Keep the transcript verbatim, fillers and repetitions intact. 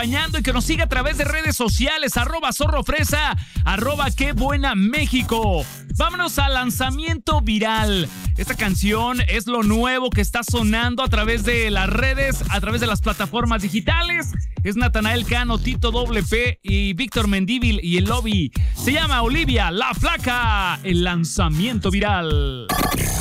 y que nos siga a través de redes sociales, arroba zorrofresa, arroba qué buena México. Vámonos al lanzamiento viral. Esta canción es lo nuevo que está sonando a través de las redes, a través de las plataformas digitales. Es Natanael Cano, Tito W P y Víctor Mendívil y el Lobby. Se llama Olivia La Flaca, el lanzamiento viral.